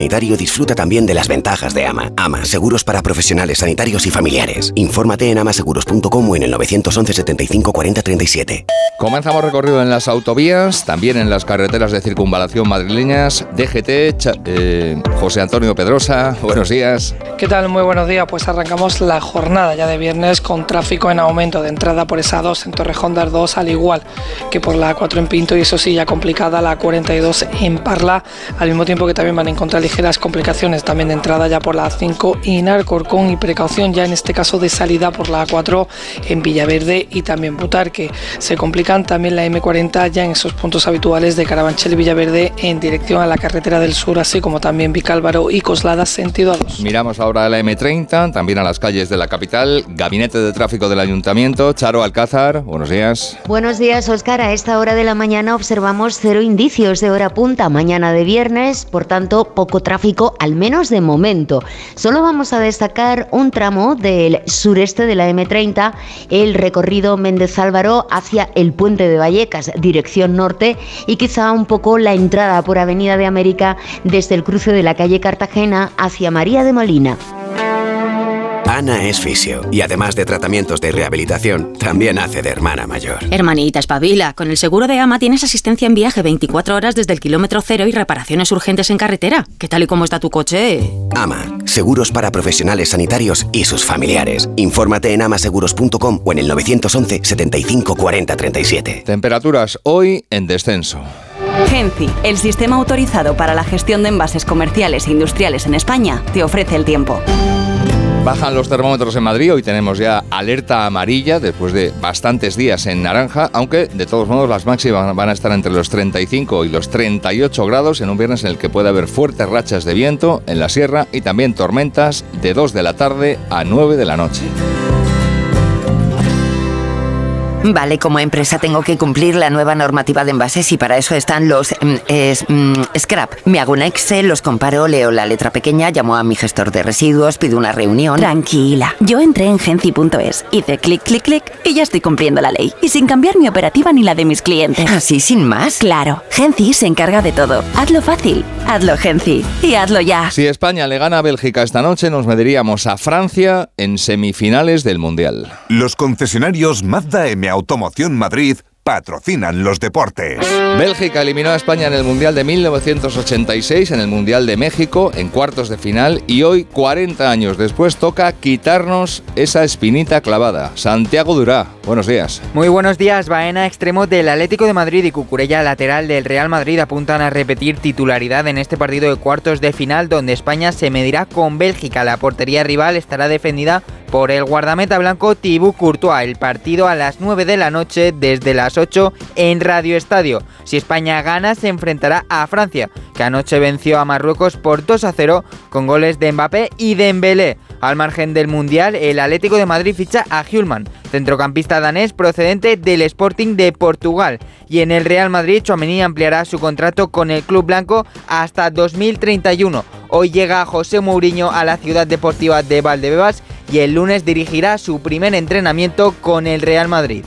Sanitario disfruta también de las ventajas de AMA. AMA, seguros para profesionales sanitarios y familiares. Infórmate en amaseguros.com o en el 911 75 40 37. Comenzamos recorrido en las autovías, también en las carreteras de circunvalación madrileñas. DGT, José Antonio Pedrosa, buenos días. ¿Qué tal? Muy buenos días. Pues arrancamos la jornada ya de viernes con tráfico en aumento de entrada por esa 2 en Torrejón de Ardoz, al igual que por la 4 en Pinto, y eso sí, ya complicada la 42 en Parla, al mismo tiempo que también van a encontrar ligeras complicaciones también de entrada ya por la 5 en Alcorcón, y precaución ya en este caso de salida por la 4 en Villaverde y también Butarque. Se complican también la M40 ya en esos puntos habituales de Carabanchel y Villaverde en dirección a la carretera del sur, así como también Vicálvaro y Coslada sentido A2. Miramos ahora a la M30, también a las calles de la capital. Gabinete de Tráfico del Ayuntamiento, Charo Alcázar, buenos días. Buenos días, Óscar. A esta hora de la mañana observamos 0 indicios de hora punta, mañana de viernes, por tanto poco tráfico, al menos de momento. Solo vamos a destacar un tramo del sureste de la M30, el recorrido Méndez Álvaro hacia el Puente de Vallecas, dirección norte, y quizá un poco la entrada por Avenida de América desde el cruce de la calle Cartagena hacia María de Molina. Ana es fisio y además de tratamientos de rehabilitación, también hace de hermana mayor. Hermanita, espabila. Con el seguro de AMA tienes asistencia en viaje 24 horas desde el kilómetro cero y reparaciones urgentes en carretera. ¿Qué tal y cómo está tu coche? AMA, seguros para profesionales sanitarios y sus familiares. Infórmate en amaseguros.com o en el 911 75 40 37. Temperaturas hoy en descenso. Genci, el sistema autorizado para la gestión de envases comerciales e industriales en España, te ofrece el tiempo. Bajan los termómetros en Madrid, hoy tenemos ya alerta amarilla después de bastantes días en naranja, aunque de todos modos las máximas van a estar entre los 35 y los 38 grados en un viernes en el que puede haber fuertes rachas de viento en la sierra y también tormentas de 2 de la tarde a 9 de la noche. Vale, como empresa tengo que cumplir la nueva normativa de envases y para eso están los scrap. Me hago un Excel, los comparo, leo la letra pequeña, llamo a mi gestor de residuos, pido una reunión. Tranquila, yo entré en Genci.es, hice clic, clic, clic y ya estoy cumpliendo la ley. Y sin cambiar mi operativa ni la de mis clientes. ¿Así sin más? Claro, Genci se encarga de todo. Hazlo fácil, hazlo Genci y hazlo ya. Si España le gana a Bélgica esta noche, nos mediríamos a Francia en semifinales del Mundial. Los concesionarios Mazda M Automoción Madrid patrocinan los deportes. Bélgica eliminó a España en el Mundial de 1986, en el Mundial de México, en cuartos de final, y hoy, 40 años después, toca quitarnos esa espinita clavada. Santiago Durá, buenos días. Muy buenos días. Baena, extremo del Atlético de Madrid, y Cucurella, lateral del Real Madrid, apuntan a repetir titularidad en este partido de cuartos de final, donde España se medirá con Bélgica. La portería rival estará defendida por el guardameta blanco Thibaut Courtois. El partido a las 9 de la noche desde las 8 en Radio Estadio. Si España gana, se enfrentará a Francia, que anoche venció a Marruecos por 2-0 con goles de Mbappé y Dembélé. Al margen del Mundial, el Atlético de Madrid ficha a Hjulmand, centrocampista danés procedente del Sporting de Portugal. Y en el Real Madrid, Tchouaméni ampliará su contrato con el club blanco hasta 2031. Hoy llega José Mourinho a la ciudad deportiva de Valdebebas y el lunes dirigirá su primer entrenamiento con el Real Madrid.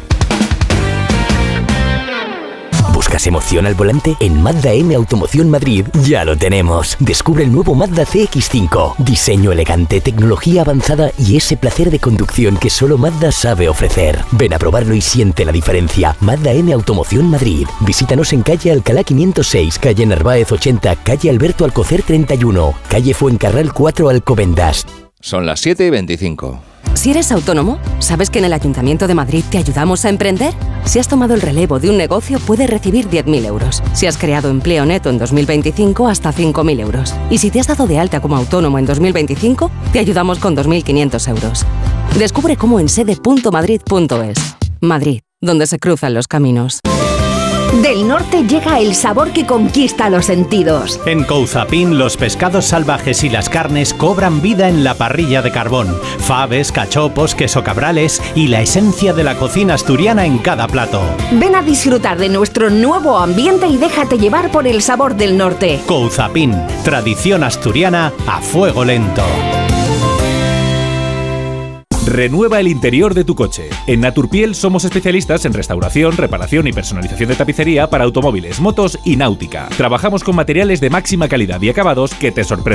¿Buscas emoción al volante? En Mazda M Automoción Madrid ya lo tenemos. Descubre el nuevo Mazda CX-5. Diseño elegante, tecnología avanzada y ese placer de conducción que solo Mazda sabe ofrecer. Ven a probarlo y siente la diferencia. Mazda M Automoción Madrid. Visítanos en calle Alcalá 506, calle Narváez 80, calle Alberto Alcocer 31, calle Fuencarral 4 Alcobendas. Son las 7:25. Si eres autónomo, ¿sabes que en el Ayuntamiento de Madrid te ayudamos a emprender? Si has tomado el relevo de un negocio, puedes recibir 10.000 euros. Si has creado empleo neto en 2025, hasta 5.000 euros. Y si te has dado de alta como autónomo en 2025, te ayudamos con 2.500 euros. Descubre cómo en sede.madrid.es. Madrid, donde se cruzan los caminos. Del norte llega el sabor que conquista los sentidos. En Couzapin, los pescados salvajes y las carnes cobran vida en la parrilla de carbón. Faves, cachopos, queso cabrales y la esencia de la cocina asturiana en cada plato. Ven a disfrutar de nuestro nuevo ambiente y déjate llevar por el sabor del norte. Couzapin, tradición asturiana a fuego lento. Renueva el interior de tu coche. En Naturpiel somos especialistas en restauración, reparación y personalización de tapicería para automóviles, motos y náutica. Trabajamos con materiales de máxima calidad y acabados que te sorprenderán.